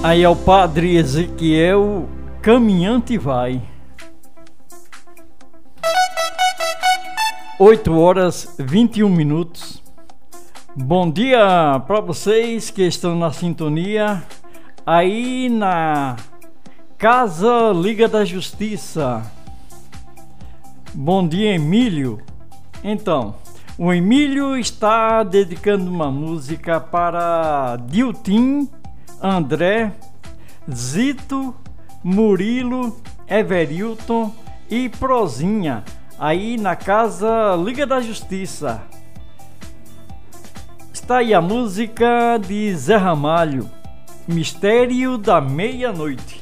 Aí é o padre Ezequiel, caminhante vai. 8h21. Bom dia para vocês que estão na sintonia aí na Casa Liga da Justiça. Bom dia, Emílio. Então, o Emílio está dedicando uma música para Diltim, André, Zito, Murilo, Everilton e Prozinha, aí na Casa Liga da Justiça. Está aí a música de Zé Ramalho, Mistério da Meia-Noite.